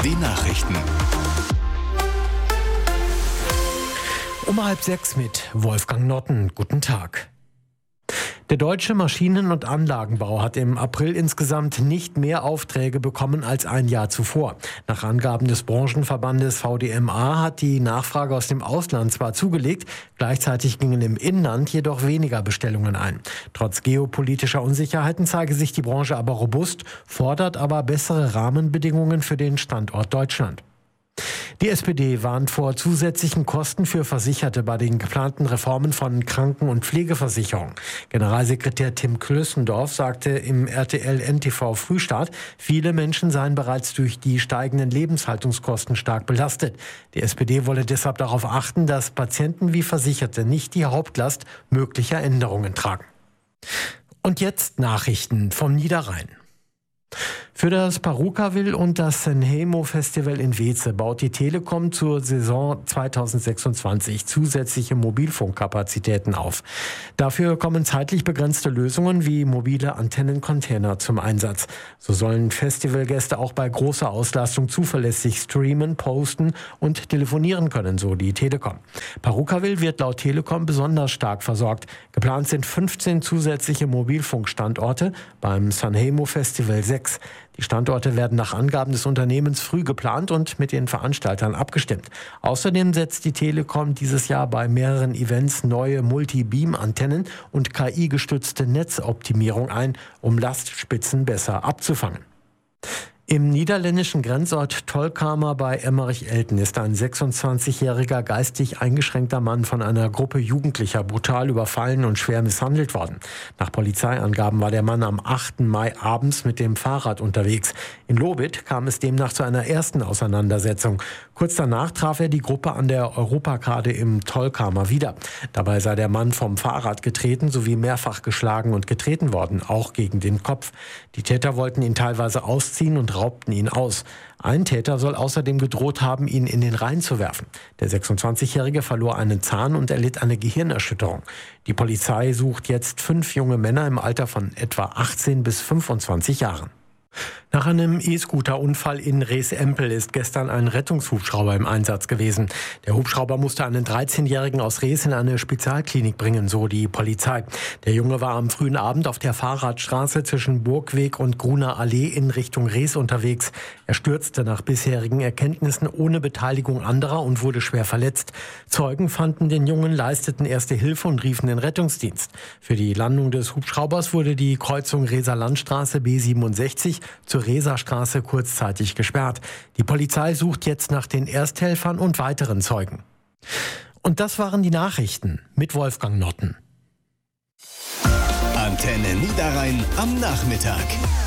Die Nachrichten. Um 5:30 mit Wolfgang Notten. Guten Tag. Der deutsche Maschinen- und Anlagenbau hat im April insgesamt nicht mehr Aufträge bekommen als ein Jahr zuvor. Nach Angaben des Branchenverbandes VDMA hat die Nachfrage aus dem Ausland zwar zugelegt, gleichzeitig gingen im Inland jedoch weniger Bestellungen ein. Trotz geopolitischer Unsicherheiten zeige sich die Branche aber robust, fordert aber bessere Rahmenbedingungen für den Standort Deutschland. Die SPD warnt vor zusätzlichen Kosten für Versicherte bei den geplanten Reformen von Kranken- und Pflegeversicherung. Generalsekretär Tim Klössendorf sagte im RTL-NTV Frühstart, viele Menschen seien bereits durch die steigenden Lebenshaltungskosten stark belastet. Die SPD wolle deshalb darauf achten, dass Patienten wie Versicherte nicht die Hauptlast möglicher Änderungen tragen. Und jetzt Nachrichten vom Niederrhein. Für das Parukaville und das Sanremo Festival in Weeze baut die Telekom zur Saison 2026 zusätzliche Mobilfunkkapazitäten auf. Dafür kommen zeitlich begrenzte Lösungen wie mobile Antennencontainer zum Einsatz. So sollen Festivalgäste auch bei großer Auslastung zuverlässig streamen, posten und telefonieren können, so die Telekom. Parukaville wird laut Telekom besonders stark versorgt. Geplant sind 15 zusätzliche Mobilfunkstandorte, beim Sanremo Festival 6. Die Standorte werden nach Angaben des Unternehmens früh geplant und mit den Veranstaltern abgestimmt. Außerdem setzt die Telekom dieses Jahr bei mehreren Events neue Multi-Beam-Antennen und KI-gestützte Netzoptimierung ein, um Lastspitzen besser abzufangen. Im niederländischen Grenzort Tolkamer bei Emmerich-Elten ist ein 26-jähriger geistig eingeschränkter Mann von einer Gruppe Jugendlicher brutal überfallen und schwer misshandelt worden. Nach Polizeiangaben war der Mann am 8. Mai abends mit dem Fahrrad unterwegs. In Lobith kam es demnach zu einer ersten Auseinandersetzung. Kurz danach traf er die Gruppe an der Europakade im Tolkamer wieder. Dabei sei der Mann vom Fahrrad getreten sowie mehrfach geschlagen und getreten worden, auch gegen den Kopf. Die Täter wollten ihn teilweise ausziehen und raubten ihn aus. Ein Täter soll außerdem gedroht haben, ihn in den Rhein zu werfen. Der 26-Jährige verlor einen Zahn und erlitt eine Gehirnerschütterung. Die Polizei sucht jetzt 5 junge Männer im Alter von etwa 18 bis 25 Jahren. Nach einem E-Scooter-Unfall in Rees-Empel ist gestern ein Rettungshubschrauber im Einsatz gewesen. Der Hubschrauber musste einen 13-Jährigen aus Rees in eine Spezialklinik bringen, so die Polizei. Der Junge war am frühen Abend auf der Fahrradstraße zwischen Burgweg und Gruner Allee in Richtung Rees unterwegs. Er stürzte nach bisherigen Erkenntnissen ohne Beteiligung anderer und wurde schwer verletzt. Zeugen fanden den Jungen, leisteten erste Hilfe und riefen den Rettungsdienst. Für die Landung des Hubschraubers wurde die Kreuzung Reeser Landstraße B67 zur Reeser Straße kurzzeitig gesperrt. Die Polizei sucht jetzt nach den Ersthelfern und weiteren Zeugen. Und das waren die Nachrichten mit Wolfgang Notten. Antenne Niederrhein am Nachmittag.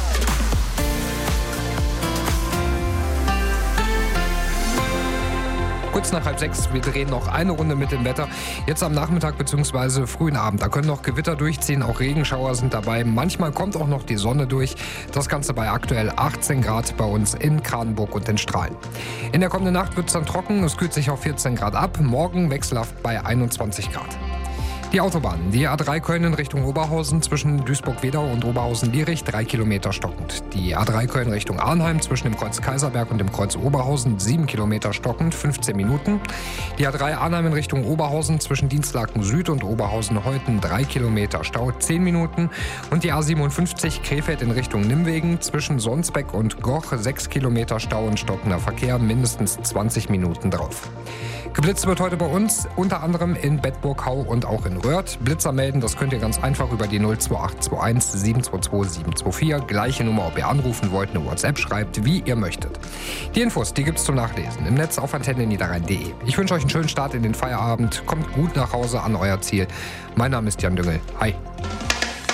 Kurz nach 5:30, wir drehen noch eine Runde mit dem Wetter. Jetzt am Nachmittag bzw. frühen Abend. Da können noch Gewitter durchziehen, auch Regenschauer sind dabei. Manchmal kommt auch noch die Sonne durch. Das Ganze bei aktuell 18 Grad bei uns in Kranenburg und den Strahlen. In der kommenden Nacht wird es dann trocken, es kühlt sich auf 14 Grad ab. Morgen wechselhaft bei 21 Grad. Die Autobahn, die A3 Köln in Richtung Oberhausen zwischen Duisburg-Wedau und Oberhausen-Lierich 3 Kilometer stockend. Die A3 Köln Richtung Arnheim zwischen dem Kreuz Kaiserberg und dem Kreuz Oberhausen 7 Kilometer stockend, 15 Minuten. Die A3 Arnheim in Richtung Oberhausen zwischen Dienstlaken Süd und Oberhausen-Heuten 3 Kilometer Stau, 10 Minuten. Und die A57 Krefeld in Richtung Nimwegen zwischen Sonsbeck und Goch 6 Kilometer Stau und stockender Verkehr, mindestens 20 Minuten drauf. Geblitzt wird heute bei uns, unter anderem in Bedburg-Hau und auch in Röhrt. Blitzer melden, das könnt ihr ganz einfach über die 02821 722 724. Gleiche Nummer, ob ihr anrufen wollt, eine WhatsApp schreibt, wie ihr möchtet. Die Infos, die gibt's zum Nachlesen im Netz auf antenneniederrhein.de. Ich wünsche euch einen schönen Start in den Feierabend. Kommt gut nach Hause an euer Ziel. Mein Name ist Jan Düngel. Hi.